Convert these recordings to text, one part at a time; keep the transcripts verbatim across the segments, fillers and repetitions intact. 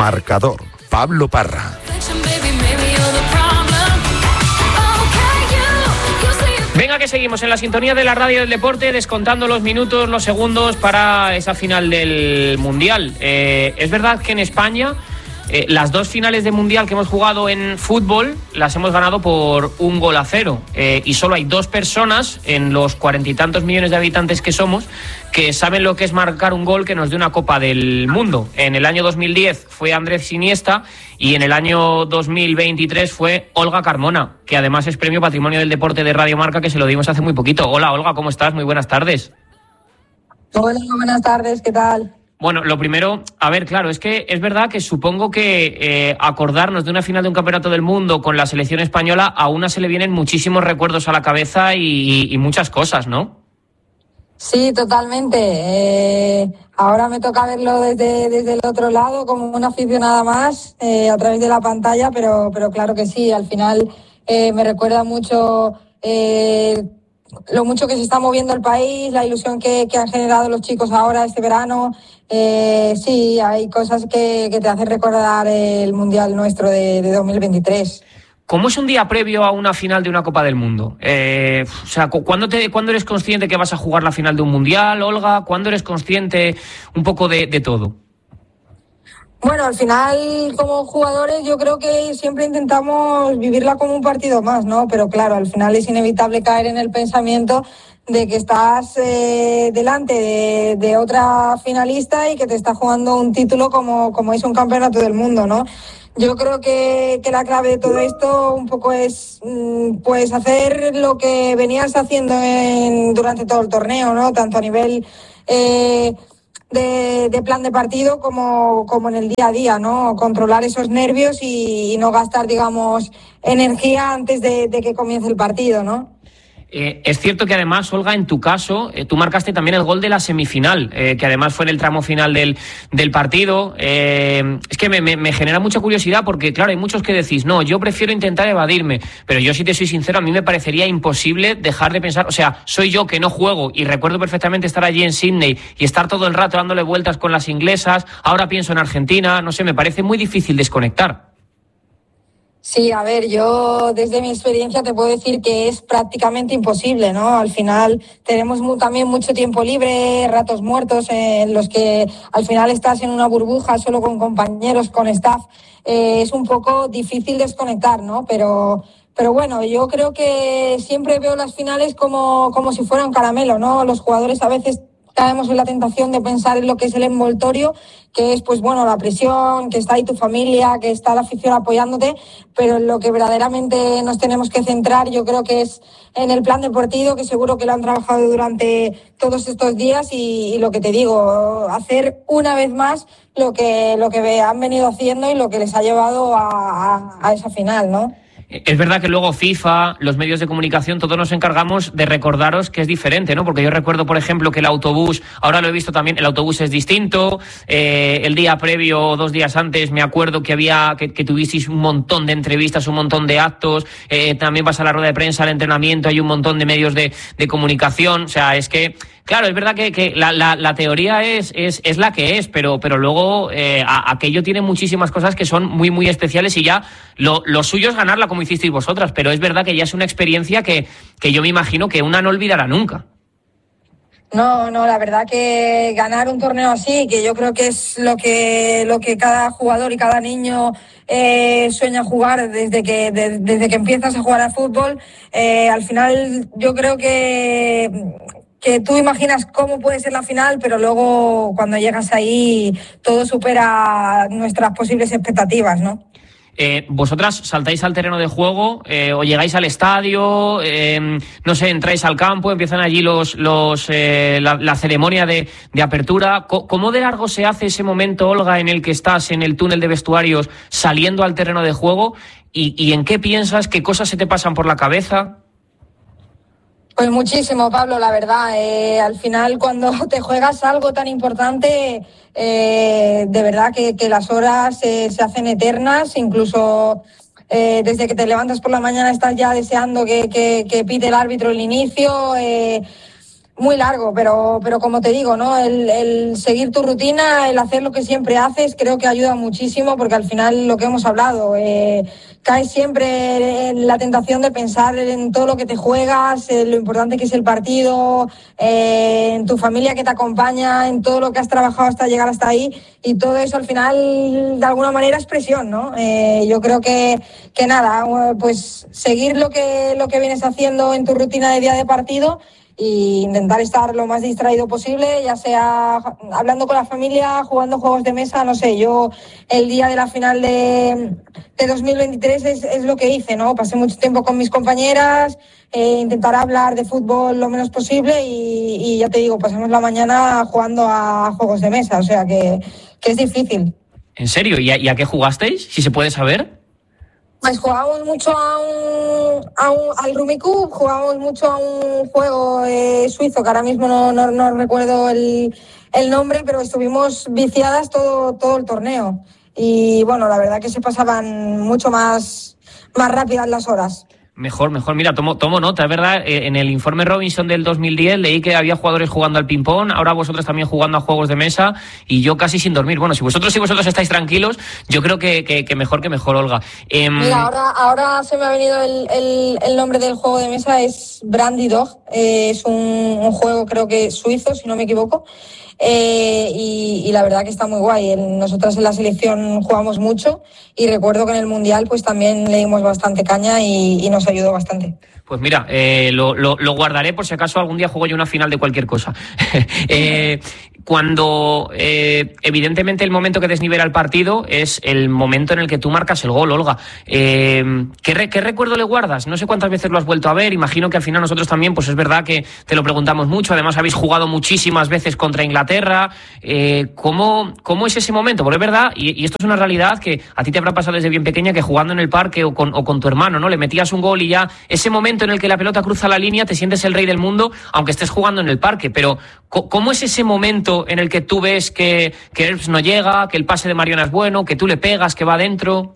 Marcador. Pablo Parra. Venga, que seguimos en la sintonía de la radio del deporte, descontando los minutos, los segundos para esa final del Mundial. Eh, es verdad que en España eh, las dos finales de Mundial que hemos jugado en fútbol las hemos ganado por un gol a cero. Eh, y solo hay dos personas en los cuarenta y tantos millones de habitantes que somos que saben lo que es marcar un gol que nos dé una Copa del Mundo. En el año dos mil diez fue Andrés Iniesta y en el año dos mil veintitrés fue Olga Carmona, que además es premio Patrimonio del Deporte de Radio Marca, que se lo dimos hace muy poquito. Hola, Olga, ¿cómo estás? Muy buenas tardes. Hola, buenas tardes, ¿qué tal? Bueno, lo primero, a ver, claro, es que es verdad que supongo que eh, acordarnos de una final de un campeonato del mundo con la selección española, a una se le vienen muchísimos recuerdos a la cabeza y, y muchas cosas, ¿no? Sí, totalmente. Eh, ahora me toca verlo desde, desde el otro lado, como una aficionada más, eh, a través de la pantalla, pero, pero claro que sí, al final eh, me recuerda mucho eh, lo mucho que se está moviendo el país, la ilusión que, que han generado los chicos ahora este verano. Eh, sí, hay cosas que, que te hacen recordar el Mundial nuestro de, de dos mil veintitrés. ¿Cómo es un día previo a una final de una Copa del Mundo? Eh, o sea, ¿cuándo, te, ¿cuándo eres consciente que vas a jugar la final de un Mundial, Olga? ¿Cuándo eres consciente un poco de, de todo? Bueno, al final, como jugadores, yo creo que siempre intentamos vivirla como un partido más, ¿no? Pero claro, al final es inevitable caer en el pensamiento de que estás eh, delante de, de otra finalista y que te está jugando un título como, como es un campeonato del mundo, ¿no? Yo creo que, que la clave de todo esto un poco es pues hacer lo que venías haciendo en, durante todo el torneo, ¿no? Tanto a nivel eh, de, de plan de partido como, como en el día a día, ¿no? Controlar esos nervios y, y no gastar, digamos, energía antes de, de que comience el partido, ¿no? Eh, es cierto que además, Olga, en tu caso, eh, tú marcaste también el gol de la semifinal, eh, que además fue en el tramo final del, del partido. Eh, es que me, me, me genera mucha curiosidad porque, claro, hay muchos que decís, no, yo prefiero intentar evadirme, pero yo, si te soy sincero, a mí me parecería imposible dejar de pensar, o sea, soy yo que no juego y recuerdo perfectamente estar allí en Sydney y estar todo el rato dándole vueltas con las inglesas, ahora pienso en Argentina, no sé, me parece muy difícil desconectar. Sí, a ver, yo desde mi experiencia te puedo decir que es prácticamente imposible, ¿no? Al final tenemos mu- también mucho tiempo libre, ratos muertos en los que al final estás en una burbuja solo con compañeros, con staff. Eh, es un poco difícil desconectar, ¿no? Pero, pero bueno, yo creo que siempre veo las finales como, como si fuera un caramelo, ¿no? Los jugadores a veces caemos en la tentación de pensar en lo que es el envoltorio, que es, pues bueno, la presión, que está ahí tu familia, que está la afición apoyándote, pero en lo que verdaderamente nos tenemos que centrar, yo creo que es en el plan deportivo, que seguro que lo han trabajado durante todos estos días y, y lo que te digo, hacer una vez más lo que, lo que han venido haciendo y lo que les ha llevado a, a, a esa final, ¿no? Es verdad que luego FIFA, los medios de comunicación, todos nos encargamos de recordaros que es diferente, ¿no? Porque yo recuerdo, por ejemplo, que el autobús, ahora lo he visto también, el autobús es distinto. Eh, el día previo, dos días antes, me acuerdo que había que, que tuvisteis un montón de entrevistas, un montón de actos. Eh, también vas a la rueda de prensa, al entrenamiento, hay un montón de medios de, de comunicación. O sea, es que, claro, es verdad que, que la, la, la teoría es, es, es la que es, pero, pero luego eh, a, aquello tiene muchísimas cosas que son muy, muy especiales y ya lo, lo suyo es ganarla como hicisteis vosotras, pero es verdad que ya es una experiencia que, que yo me imagino que una no olvidará nunca. No, no, la verdad que ganar un torneo así, que yo creo que es lo que lo que cada jugador y cada niño eh, sueña jugar desde que de, desde que empiezas a jugar al fútbol, eh, al final yo creo que que tú imaginas cómo puede ser la final, pero luego cuando llegas ahí todo supera nuestras posibles expectativas, ¿no? Eh, vosotras saltáis al terreno de juego, eh, o llegáis al estadio, eh, no sé, entráis al campo, empiezan allí los, los eh, la, la ceremonia de, de apertura. ¿Cómo de largo se hace ese momento, Olga, en el que estás en el túnel de vestuarios saliendo al terreno de juego? ¿Y, y en qué piensas? ¿Qué cosas se te pasan por la cabeza? Pues muchísimo, Pablo, la verdad. Eh, al final, cuando te juegas algo tan importante, eh, de verdad que, que las horas eh, se hacen eternas. Incluso eh, desde que te levantas por la mañana estás ya deseando que, que, que pite el árbitro el inicio. Eh, muy largo, pero, pero como te digo, ¿no? El, el seguir tu rutina, el hacer lo que siempre haces, creo que ayuda muchísimo, porque al final lo que hemos hablado, eh, caes siempre en la tentación de pensar en todo lo que te juegas, en lo importante que es el partido, eh, en tu familia que te acompaña, en todo lo que has trabajado hasta llegar hasta ahí, y todo eso al final de alguna manera es presión, ¿no? Eh, yo creo que, que nada, pues seguir lo que, lo que vienes haciendo en tu rutina de día de partido, y intentar estar lo más distraído posible, ya sea hablando con la familia, jugando juegos de mesa, no sé. Yo el día de la final de, de dos mil veintitrés es, es lo que hice, ¿no? Pasé mucho tiempo con mis compañeras, eh, intentar hablar de fútbol lo menos posible y, y ya te digo, pasamos la mañana jugando a juegos de mesa, o sea que, que es difícil. ¿En serio? ¿Y a, y a qué jugasteis? Si se puede saber. Pues jugábamos mucho a un, a un, al Rummikub, jugábamos mucho a un juego eh, suizo, que ahora mismo no, no, no recuerdo el, el nombre, pero estuvimos viciadas todo, todo el torneo. Y bueno, la verdad que se pasaban mucho más, más rápidas las horas. Mejor, mejor. Mira, tomo, tomo nota, es verdad, eh, en el informe Robinson del dos mil diez leí que había jugadores jugando al ping-pong, ahora vosotros también jugando a juegos de mesa y yo casi sin dormir. Bueno, si vosotros y vosotros estáis tranquilos, yo creo que, que, que mejor que mejor, Olga. Eh, Mira, ahora, ahora se me ha venido el, el, el nombre del juego de mesa, es Brandy Dog, eh, es un, un juego creo que suizo, si no me equivoco. Eh, y, y la verdad que está muy guay. Nosotras en la selección jugamos mucho y recuerdo que en el Mundial pues también le dimos bastante caña y, y nos ayudó bastante. Pues mira, eh, lo, lo, lo guardaré por si acaso algún día juego yo una final de cualquier cosa. eh, cuando eh, evidentemente el momento que desnivela el partido es el momento en el que tú marcas el gol, Olga. Eh, ¿qué, re, ¿Qué recuerdo le guardas? No sé cuántas veces lo has vuelto a ver. Imagino que al final nosotros también, pues es verdad que te lo preguntamos mucho. Además habéis jugado muchísimas veces contra Inglaterra. Eh, ¿cómo, ¿Cómo es ese momento? Porque es verdad, y, y esto es una realidad que a ti te habrá pasado desde bien pequeña, que jugando en el parque o con, o con tu hermano, ¿no? Le metías un gol y ya ese momento en el que la pelota cruza la línea te sientes el rey del mundo, aunque estés jugando en el parque. Pero ¿cómo es ese momento en el que tú ves que, que Herbs no llega, que el pase de Mariona es bueno, que tú le pegas, que va adentro?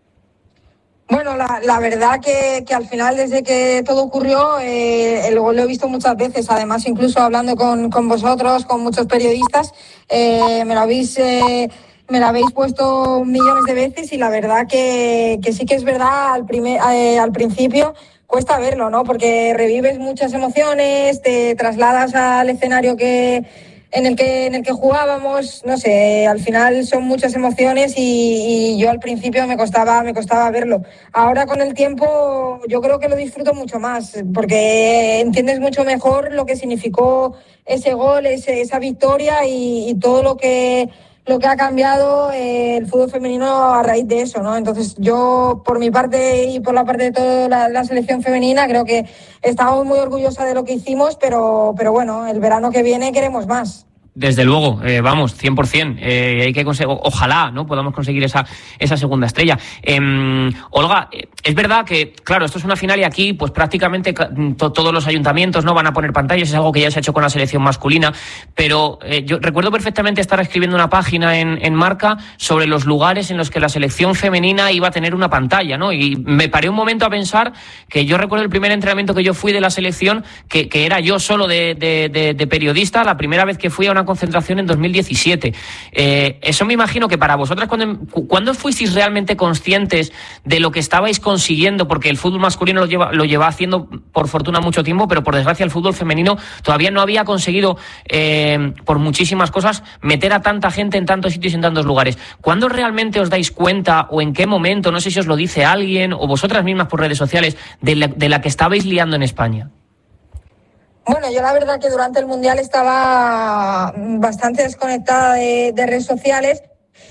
Bueno, la, la verdad que, que al final, desde que todo ocurrió, eh, el gol lo he visto muchas veces. Además, incluso hablando con, con vosotros, con muchos periodistas, eh, me lo habéis... Eh, me la habéis puesto millones de veces y la verdad que, que sí que es verdad, al, primer, eh, al principio cuesta verlo, ¿no? Porque revives muchas emociones, te trasladas al escenario que en el que en el que jugábamos, no sé, al final son muchas emociones y, y yo al principio me costaba me costaba verlo. Ahora con el tiempo yo creo que lo disfruto mucho más porque entiendes mucho mejor lo que significó ese gol, ese, esa victoria y, y todo lo que lo que ha cambiado eh, el fútbol femenino a raíz de eso, ¿no? Entonces yo, por mi parte y por la parte de toda la, la selección femenina, creo que estamos muy orgullosa de lo que hicimos, pero, pero bueno, el verano que viene queremos más. Desde luego, eh, vamos, cien por ciento. Eh, hay que conseguir, ojalá, ¿no? Podamos conseguir esa, esa segunda estrella. Eh, Olga, es verdad que, claro, esto es una final y aquí, pues prácticamente to- todos los ayuntamientos no van a poner pantallas, es algo que ya se ha hecho con la selección masculina, pero eh, yo recuerdo perfectamente estar escribiendo una página en, en Marca sobre los lugares en los que la selección femenina iba a tener una pantalla, ¿no? Y me paré un momento a pensar que yo recuerdo el primer entrenamiento que yo fui de la selección, que, que era yo solo de, de, de, de periodista, la primera vez que fui a una concentración en dos mil diecisiete. Eh, eso me imagino que para vosotras, cuando, ¿cuándo fuisteis realmente conscientes de lo que estabais consiguiendo? Porque el fútbol masculino lo lleva, lo lleva haciendo por fortuna mucho tiempo, pero por desgracia el fútbol femenino todavía no había conseguido, eh, por muchísimas cosas, meter a tanta gente en tantos sitios y en tantos lugares. ¿Cuándo realmente os dais cuenta o en qué momento, no sé si os lo dice alguien o vosotras mismas por redes sociales, de la, de la que estabais liando en España? Bueno, yo la verdad que durante el Mundial estaba bastante desconectada de, de redes sociales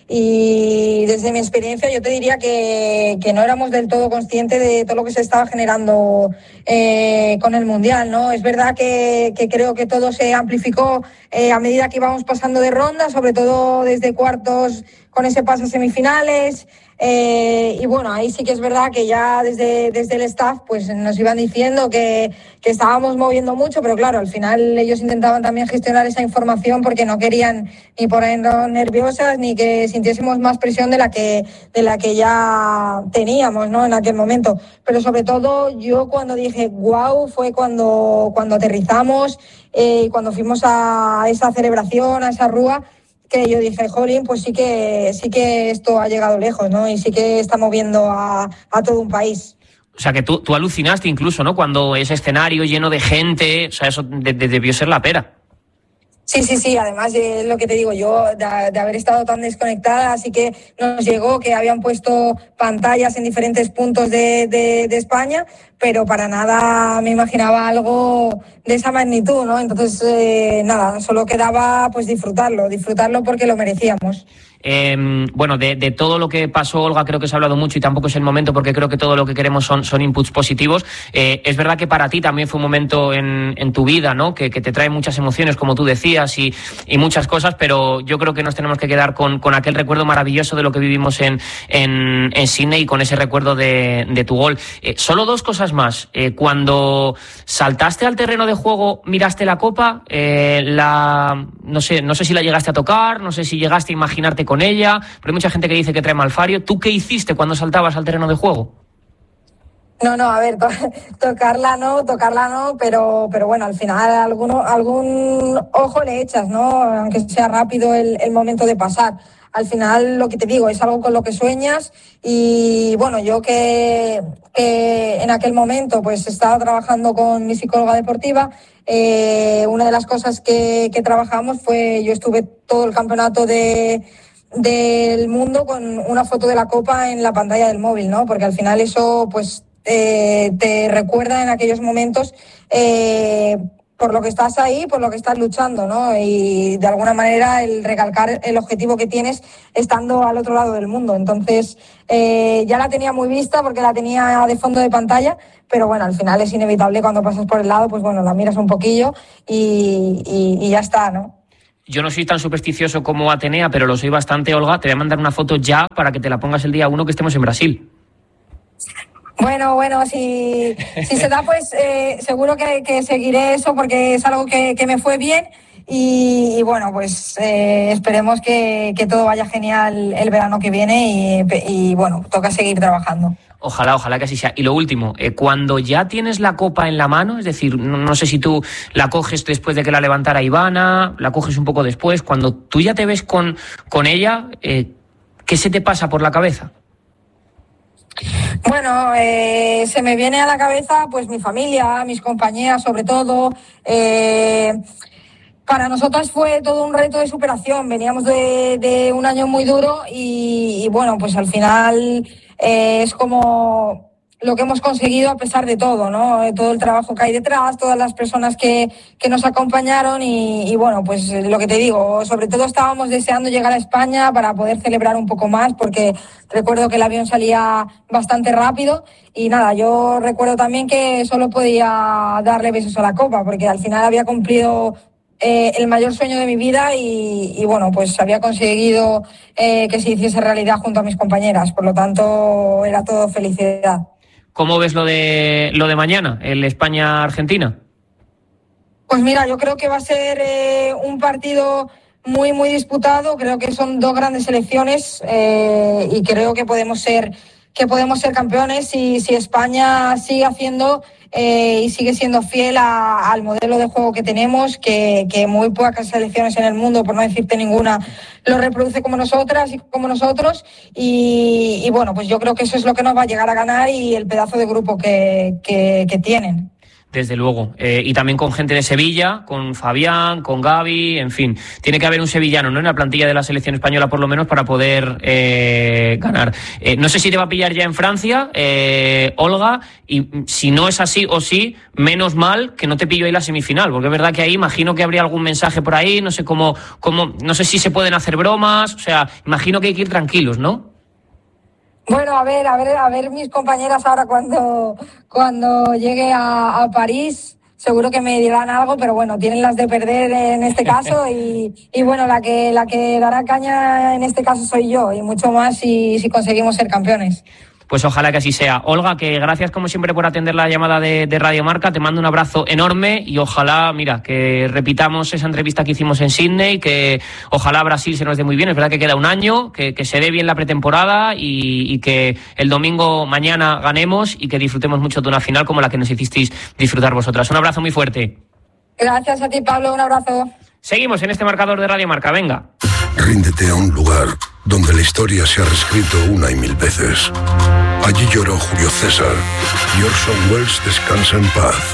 y desde mi experiencia yo te diría que, que no éramos del todo conscientes de todo lo que se estaba generando eh, con el Mundial, ¿no? Es verdad que, que creo que todo se amplificó eh, a medida que íbamos pasando de ronda, sobre todo desde cuartos, con ese pase a semifinales. Eh, y bueno, ahí sí que es verdad que ya desde, desde el staff pues nos iban diciendo que, que estábamos moviendo mucho, pero claro, al final ellos intentaban también gestionar esa información porque no querían ni ponernos nerviosas ni que sintiésemos más presión de la que, de la que ya teníamos, ¿no?, en aquel momento. Pero sobre todo yo cuando dije wow fue cuando, cuando aterrizamos y eh, cuando fuimos a esa celebración, a esa rúa, que yo dije, jolín, pues sí que sí que esto ha llegado lejos, ¿no? Y sí que está moviendo a, a todo un país. O sea, que tú, tú alucinaste incluso, ¿no?, cuando ese escenario lleno de gente, o sea, eso de, de, debió ser la pera. Sí, sí, sí, además de lo que te digo yo, de, de haber estado tan desconectada, así que nos llegó que habían puesto pantallas en diferentes puntos de, de, de España, pero para nada me imaginaba algo de esa magnitud, ¿no? Entonces, eh, nada, solo quedaba pues disfrutarlo, disfrutarlo porque lo merecíamos. Eh, bueno, de, de todo lo que pasó, Olga, creo que se ha hablado mucho y tampoco es el momento porque creo que todo lo que queremos son, son inputs positivos. Eh, es verdad que para ti también fue un momento en, en tu vida, ¿no?, que, que te trae muchas emociones, como tú decías, y, y muchas cosas, pero yo creo que nos tenemos que quedar con, con aquel recuerdo maravilloso de lo que vivimos en, en, en Sydney y con ese recuerdo de, de tu gol. Eh, solo dos cosas más. Eh, cuando saltaste al terreno de juego, miraste la copa, eh, la, no sé, no sé si la llegaste a tocar, no sé si llegaste a imaginarte con ella, pero hay mucha gente que dice que trae malfario. ¿Tú qué hiciste cuando saltabas al terreno de juego? No, no, a ver, to- tocarla no, tocarla no, pero, pero bueno, al final alguno, algún ojo le echas, ¿no? Aunque sea rápido el, el momento de pasar. Al final, lo que te digo, es algo con lo que sueñas y bueno, yo que, que en aquel momento pues estaba trabajando con mi psicóloga deportiva, eh, una de las cosas que, que trabajamos fue, yo estuve todo el campeonato de del mundo con una foto de la copa en la pantalla del móvil, ¿no? Porque al final eso pues eh, te recuerda en aquellos momentos eh, por lo que estás ahí, por lo que estás luchando, ¿no? Y de alguna manera el recalcar el objetivo que tienes estando al otro lado del mundo. Entonces eh, ya la tenía muy vista porque la tenía de fondo de pantalla, pero bueno, al final es inevitable cuando pasas por el lado, pues bueno, la miras un poquillo y, y, y ya está, ¿no? Yo no soy tan supersticioso como Atenea, pero lo soy bastante, Olga. Te voy a mandar una foto ya para que te la pongas el día uno que estemos en Brasil. Bueno, bueno, si, si se da, pues eh, seguro que, que seguiré eso porque es algo que, que me fue bien y, y bueno, pues eh, esperemos que, que todo vaya genial el verano que viene y, y bueno, toca seguir trabajando. Ojalá, ojalá que así sea. Y lo último, eh, cuando ya tienes la copa en la mano, es decir, no, no sé si tú la coges después de que la levantara Ivana, la coges un poco después, cuando tú ya te ves con, con ella, eh, ¿qué se te pasa por la cabeza? Bueno, eh, se me viene a la cabeza pues mi familia, mis compañeras sobre todo. Eh, para nosotras fue todo un reto de superación. Veníamos de, de un año muy duro y, y bueno, pues al final eh, es como lo que hemos conseguido a pesar de todo, ¿no? Todo el trabajo que hay detrás, todas las personas que, que nos acompañaron y, y bueno, pues lo que te digo, sobre todo estábamos deseando llegar a España para poder celebrar un poco más porque recuerdo que el avión salía bastante rápido y nada, yo recuerdo también que solo podía darle besos a la copa porque al final había cumplido eh, el mayor sueño de mi vida y, y bueno, pues había conseguido eh, que se hiciese realidad junto a mis compañeras, por lo tanto era todo felicidad. ¿Cómo ves lo de lo de mañana, el España-Argentina? Pues mira, yo creo que va a ser eh, un partido muy, muy disputado. Creo que son dos grandes selecciones eh, y creo que podemos ser que podemos ser campeones si, si España sigue haciendo eh, y sigue siendo fiel a, al modelo de juego que tenemos, que, que muy pocas selecciones en el mundo, por no decirte ninguna, lo reproduce como nosotras y como nosotros. Y, y bueno, pues yo creo que eso es lo que nos va a llegar a ganar y el pedazo de grupo que, que, que tienen. Desde luego. Eh, y también con gente de Sevilla, con Fabián, con Gavi, en fin. Tiene que haber un sevillano, ¿no?, en la plantilla de la selección española, por lo menos, para poder eh, ganar. Eh, no sé si te va a pillar ya en Francia, eh, Olga, y si no es así o sí, menos mal que no te pillo ahí la semifinal, porque es verdad que ahí imagino que habría algún mensaje por ahí, no sé cómo, cómo, no sé si se pueden hacer bromas, o sea, imagino que hay que ir tranquilos, ¿no? Bueno, a ver, a ver, a ver mis compañeras ahora cuando, cuando llegue a, a París, seguro que me dirán algo, pero bueno, tienen las de perder en este caso y, y bueno, la que, la que dará caña en este caso soy yo y mucho más si, si conseguimos ser campeones. Pues ojalá que así sea. Olga, que gracias como siempre por atender la llamada de, de Radio Marca. Te mando un abrazo enorme y ojalá, mira, que repitamos esa entrevista que hicimos en Sydney, que ojalá Brasil se nos dé muy bien. Es verdad que queda un año, que, que se dé bien la pretemporada y, y que el domingo mañana ganemos y que disfrutemos mucho de una final como la que nos hicisteis disfrutar vosotras. Un abrazo muy fuerte. Gracias a ti, Pablo. Un abrazo. Seguimos en este marcador de Radio Marca. Venga. Ríndete a un lugar donde la historia se ha reescrito una y mil veces. Allí lloró Julio César y Orson Welles descansa en paz.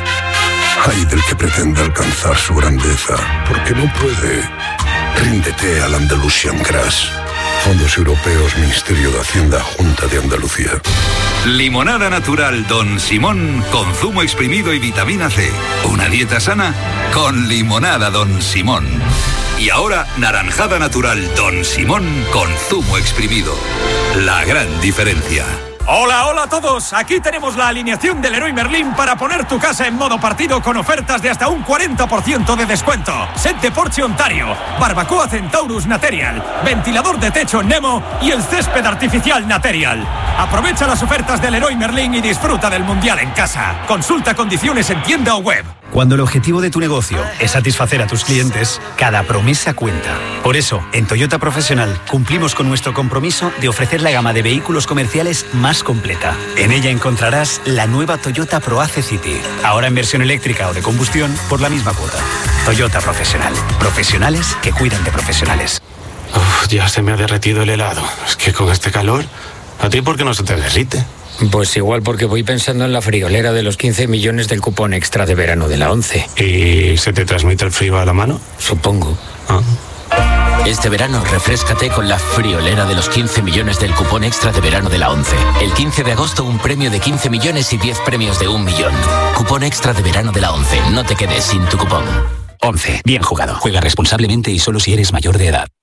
Ay del que pretende alcanzar su grandeza, porque no puede. Ríndete al Andalusian Grass. Fondos Europeos, Ministerio de Hacienda, Junta de Andalucía. Limonada natural Don Simón con zumo exprimido y vitamina C. Una dieta sana con limonada Don Simón. Y ahora, naranjada natural Don Simón con zumo exprimido. La gran diferencia. Hola, hola a todos. Aquí tenemos la alineación del Leroy Merlin para poner tu casa en modo partido con ofertas de hasta un cuarenta por ciento de descuento. Set de Porsche Ontario, barbacoa Centaurus Material, ventilador de techo Nemo y el césped artificial Material. Aprovecha las ofertas del Leroy Merlin y disfruta del Mundial en casa. Consulta condiciones en tienda o web. Cuando el objetivo de tu negocio es satisfacer a tus clientes, cada promesa cuenta. Por eso, en Toyota Profesional cumplimos con nuestro compromiso de ofrecer la gama de vehículos comerciales más completa. En ella encontrarás la nueva Toyota ProAce City, ahora en versión eléctrica o de combustión por la misma cuota. Toyota Profesional. Profesionales que cuidan de profesionales. Uf, ya se me ha derretido el helado. Es que con este calor, ¿a ti por qué no se te derrite? Pues igual porque voy pensando en la friolera de los quince millones del cupón extra de verano de la ONCE. ¿Y se te transmite el frío a la mano? Supongo. Ah. Este verano refréscate con la friolera de los quince millones del cupón extra de verano de la ONCE. El quince de agosto un premio de quince millones y diez premios de un millón. Cupón extra de verano de la ONCE. No te quedes sin tu cupón. ONCE. Bien jugado. Juega responsablemente y solo si eres mayor de edad.